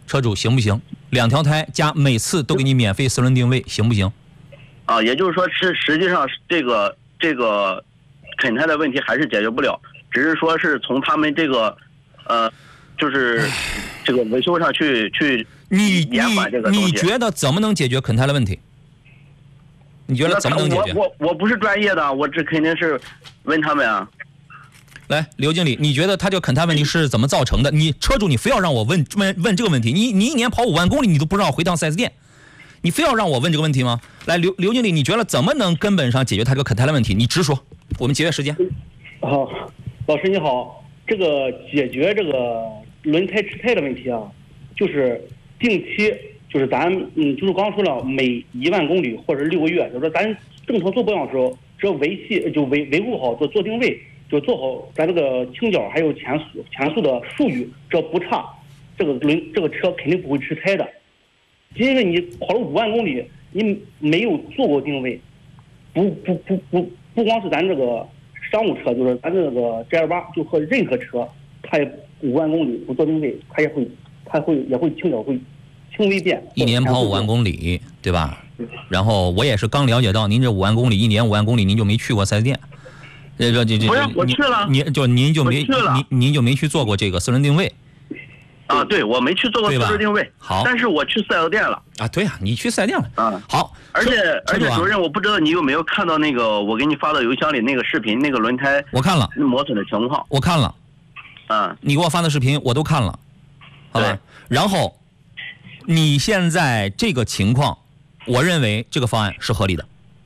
车主行不行？2条胎加每次都给你免费4轮定位，行不行？ 啊，也就是说实际上这个啃胎的问题还是解决不了，只是说是从他们这个就是这个维修上去延缓这个东西。 你觉得怎么能解决啃胎的问题？你觉得怎么能解决？ 我不是专业的，我这肯定是问他们啊。 来，刘经理，你觉得他这个啃胎问题是怎么造成的？你车主，你非要让我问这个问题，你一年跑5万公里，你都不让我回趟4S店，你非要让我问这个问题吗？来，刘经理，你觉得怎么能根本上解决他这个啃胎的问题？你直说，我们节约时间。 好，老师你好，这个解决这个轮胎吃胎的问题啊，就是定期，就是咱就是刚说了，每1万公里或者6个月，就是说咱正常做保养的时候，只要维护好，做定位，就做好咱这个倾角还有前速的数据，只要不差，这个车肯定不会吃胎的。因为你跑了5万公里，你没有做过定位，不光是咱这个商务车，就是咱这个 G28，就和任何车，它也5万公里不做定位，它也会倾角会轻微变。 一年跑5万公里，对吧？然后我也是刚了解到，您这5万公里，一年5万公里，您就没去过4S店。 不是，我去了。 您就没去做过这个4轮定位。 啊，对，我没去做过4轮定位。 好， 但是我去4S店了。 啊，对啊，你去4S店了。 啊， 好。 而且主任，我不知道你有没有看到那个我给你发到邮箱里那个视频，那个轮胎我看了磨损的情况。 我看了。你给我发的视频我都看了，好吧？然后你现在这个情况，我认为这个方案是合理的。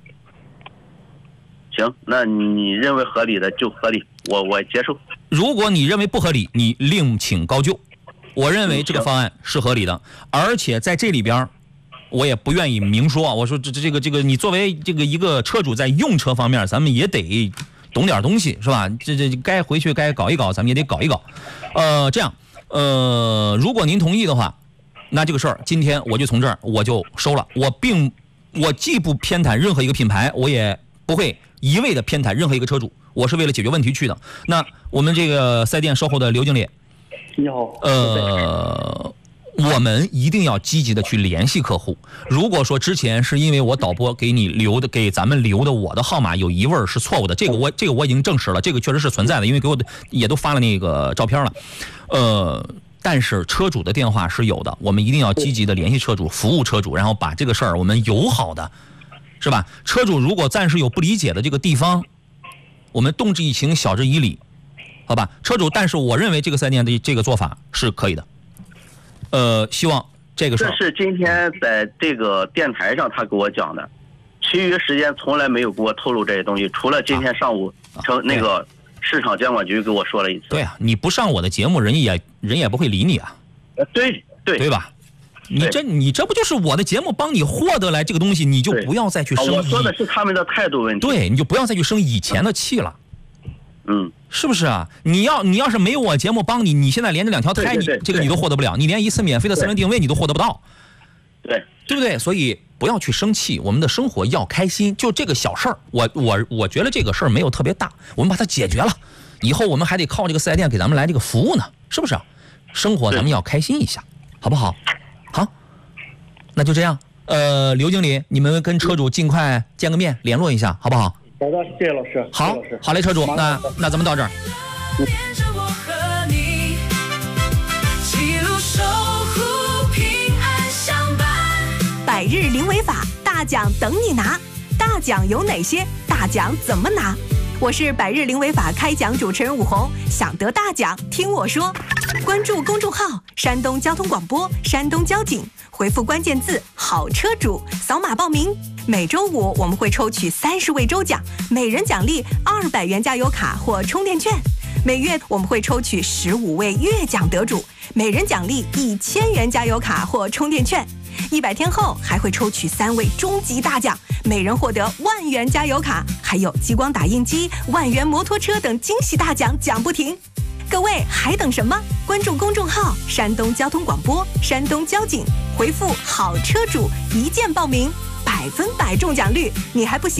行，那你认为合理的就合理，我接受。 如果你认为不合理，你另请高就。我认为这个方案是合理的，而且在这里边，我也不愿意明说。我说这个，你作为这个一个车主，在用车方面，咱们也得懂点东西，是吧？这该回去该搞一搞，咱们也得搞一搞。这样，如果您同意的话，那这个事儿今天我就从这儿我就收了。我既不偏袒任何一个品牌，我也不会一味的偏袒任何一个车主，我是为了解决问题去的。那我们这个4S店售后的刘经理， 你好。 我们一定要积极的去联系客户。如果说之前是因为我导播给咱们留的我的号码有疑问是错误的，这个我已经证实了，这个确实是存在的，因为给我的也都发了那个照片了。但是车主的电话是有的，我们一定要积极的联系车主，服务车主，然后把这个事儿我们友好的，是吧？车主如果暂时有不理解的这个地方，我们动之以情，晓之以理，好吧？车主，但是我认为这个4S店的这个做法是可以的。希望这个事儿。 这是今天在这个电台上他给我讲的，其余时间从来没有给我透露这些东西，除了今天上午那个市场监管局给我说了一次。 对啊，你不上我的节目，人也不会理你啊。 对吧？你这不就是我的节目帮你获得来这个东西，你就不要再去生。 我说的是他们的态度问题。 对，你就不要再去生以前的气了。是不是啊？你要是没有我节目帮你，你现在连这2条胎这个你都获得不了，你连一次免费的4轮定位你都获得不到，对不对？所以不要去生气，我们的生活要开心。就这个小事儿，我觉得这个事儿没有特别大，我们把它解决了，以后我们还得靠这个4S店给咱们来这个服务呢，是不是？生活咱们要开心一下，好不好？好，那就这样。刘经理，你们跟车主尽快见个面，联络一下，好不好？ 好的，谢谢老师。 好嘞，车主，那咱们到这儿。 百日零违法，大奖等你拿。大奖有哪些？大奖怎么拿？我是百日零违法开讲主持人武红，想得大奖，听我说。关注公众号山东交通广播、山东交警，回复关键字好车主，扫码报名。每周5我们会抽取30位周奖，每人奖励200元加油卡或充电券。每月我们会抽取15位月奖得主，每人奖励1000元加油卡或充电券。100天后还会抽取3位终极大奖，每人获得10000元加油卡，还有激光打印机、10000元摩托车等惊喜大奖，奖不停。各位还等什么？关注公众号山东交通广播、山东交警，回复好车主一键报名，100%中奖率，你还不行？